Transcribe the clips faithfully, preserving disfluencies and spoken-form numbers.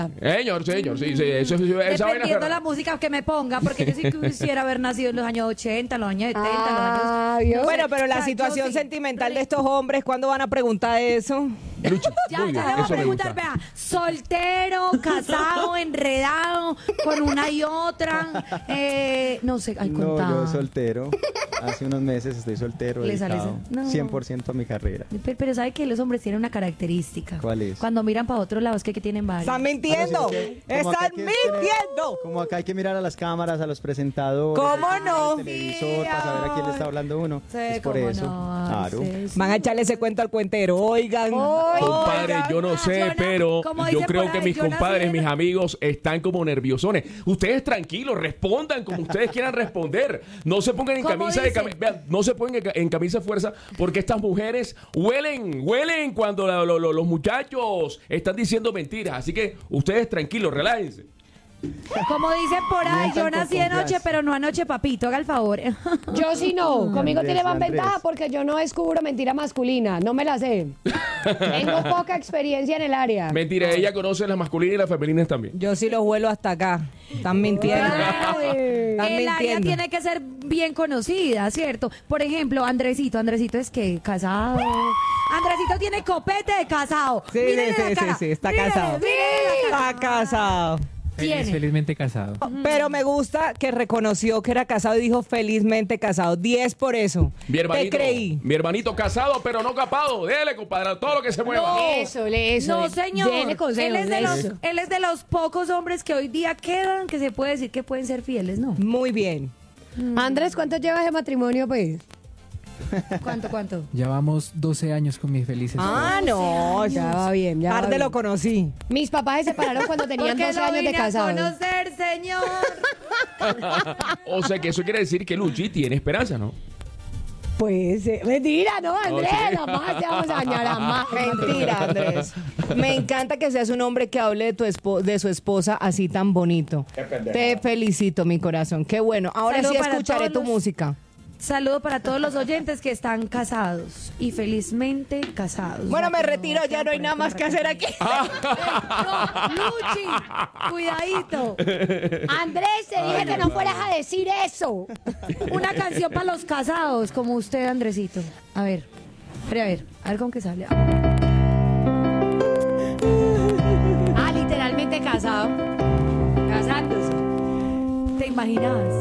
Señor, señor, sí, sí, eso, eso, esa vaina. Dependiendo de la música que me ponga, porque yo sí quisiera haber nacido en los años ochenta, los años setenta, Ah, los años... Dios. Bueno, pero O la sea, situación yo sí. sentimental de estos hombres, ¿cuándo van a preguntar eso? Luchi, Ya, muy ya bien, le voy a eso me preguntar, gusta. vea, soltero, casado, enredado, con una y otra, eh, no sé, ay, No, contá. yo soltero. Hace unos meses estoy soltero, Le sale dedicado esa- no. cien por ciento a mi carrera. Pero, pero sabe que los hombres tienen una característica. ¿Cuál es? Cuando miran para otro lado es que, que tienen varios. ¡Están mintiendo! Ah, no, sí, que- como acá ¡Están hay que tener- mintiendo! Como acá hay que mirar a las cámaras, a los presentadores. ¿Cómo al no? televisor, para saber a quién le está hablando uno. Sí, es por cómo eso. no, Claro. sí, sí. Van a echarle ese cuento al cuentero. Oigan. Compadre, oigan. yo no sé, Yo na- pero como yo dicen creo por que ahí, mis yo nací compadres, en- mis amigos están como nerviosones. Ustedes tranquilos, respondan como ustedes quieran responder. No se pongan en ¿Cómo camisa de dicen? cami- vean, no se pongan en, ca- en camisa de fuerza porque estas mujeres huelen, huelen cuando la- lo- lo- los muchachos están diciendo mentiras. Así que ustedes tranquilos, relájense. Como dicen por ahí, Mientan yo con nací anoche, confianza. pero no anoche, papito, haga el favor. Yo sí no. Conmigo Andrés, tiene más Andrés. ventaja porque yo no descubro mentira masculina. No me la sé. Tengo poca experiencia en el área. Mentira, ella conoce las masculinas y las femeninas también. Yo sí los vuelo hasta acá. Están mintiendo. Están El área mintiendo. tiene que ser bien conocida, ¿cierto? Por ejemplo, Andresito. Andresito es que casado. Andresito tiene copete de casado. Sí, Mírele sí, la sí, cara. sí, está Mírele, casado. mírele la cara. Está casado. Tiene. Feliz, felizmente casado. Pero me gusta que reconoció que era casado y dijo felizmente casado. diez por eso. Mi hermanito, Te creí. mi hermanito casado, pero no capado. Dele, compadre, todo lo que se mueva. Eso, le- eso. No, señor. Dele consejos, él, es de los, eso. él es de los pocos hombres que hoy día quedan que se puede decir que pueden ser fieles, ¿no? Muy bien. Andrés, ¿cuánto llevas de matrimonio, pues? ¿Cuánto, cuánto? Ya vamos doce años con mis felices. Ah, no. Ya va bien, ya va Tarde bien. lo conocí. Mis papás se separaron cuando tenían Porque doce lo años de vine a casados. conocer, señor. O sea que eso quiere decir que Luchi tiene esperanza, ¿no? Pues, eh, mentira, ¿no, Andrés? Ok. Jamás te vamos a dañar a más. Mentira, Andrés. Me encanta que seas un hombre que hable de, tu espo- de su esposa así tan bonito. Te felicito, mi corazón. Qué bueno. Ahora Saludo sí para escucharé todos tu los- música. Saludo para todos los oyentes que están casados y felizmente casados. Bueno, Ya me que no retiro, ya quieran no hay poner nada más que hacer aquí. No, Luchi, cuidadito. Andrés, te dije que no fueras a decir eso. Una canción para los casados, como usted, Andresito. A ver, a ver, a ver, a ver con qué sale. Ah, literalmente casado. Casándose. ¿Te imaginas?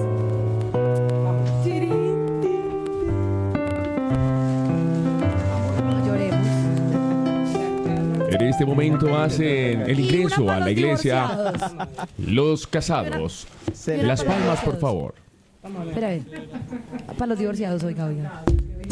No lloremos. En este momento hacen el Y una ingreso para a la los iglesia divorciados. los casados. Se- Las palmas, por favor. Espera, a ver. Para los divorciados, oiga, oiga.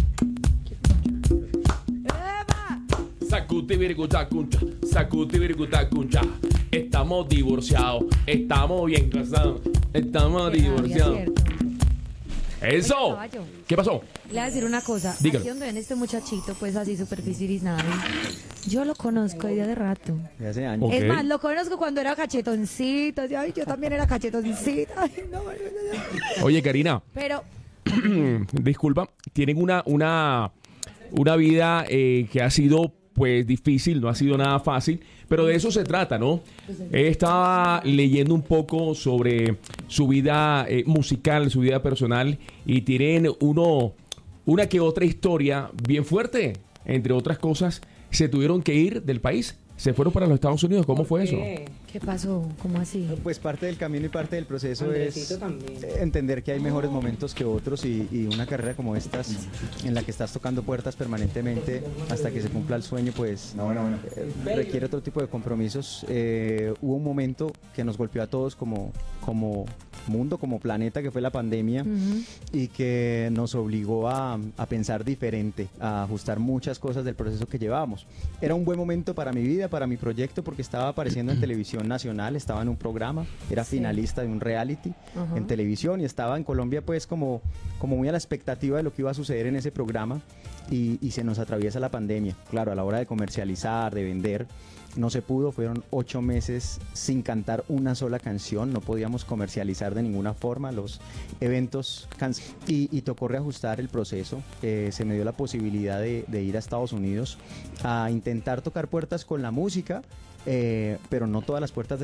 Sacuti virguta cuncha, sacuti virguta cuncha. Estamos divorciados, estamos bien casados, estamos divorciados. Cierto. ¡Eso! Oiga, caballo. ¿Qué pasó? Le voy a decir una cosa. Dígalo. Aquí donde ven este muchachito, pues así superficializado. Yo lo conozco de hace rato. De hace años. Ok. Es más, lo conozco cuando era cachetoncito. Ay, yo también era cachetoncita. Ay, no, no, no, no. Oye, Karina, Pero, disculpa, tienen una, una, una vida eh, que ha sido pues difícil, no ha sido nada fácil, pero de eso se trata, ¿no? Estaba leyendo un poco sobre su vida eh, musical, su vida personal, y tienen uno, una que otra historia bien fuerte. Entre otras cosas, se tuvieron que ir del país. Se fueron para los Estados Unidos. ¿Cómo fue eso? ¿qué pasó? ¿Cómo así? Pues parte del camino y parte del proceso Andresito es también. entender que hay mejores momentos que otros y, y una carrera como estas en la que estás tocando puertas permanentemente hasta que se cumpla el sueño, pues eh, requiere otro tipo de compromisos. Eh, hubo un momento que nos golpeó a todos como, como mundo, como planeta, que fue la pandemia, Ujú. y que nos obligó a, a pensar diferente, a ajustar muchas cosas del proceso que llevábamos. Era un buen momento para mi vida, para mi proyecto, porque estaba apareciendo en televisión nacional, estaba en un programa, era Sí. finalista de un reality Ajá. en televisión y estaba en Colombia pues como, como muy a la expectativa de lo que iba a suceder en ese programa y, y se nos atraviesa la pandemia. Claro, a la hora de comercializar, de vender, no se pudo, fueron ocho meses sin cantar una sola canción, no podíamos comercializar de ninguna forma los eventos can- y, y tocó reajustar el proceso. Eh, se me dio la posibilidad de, de ir a Estados Unidos a intentar tocar puertas con la música, eh, pero no todas las puertas de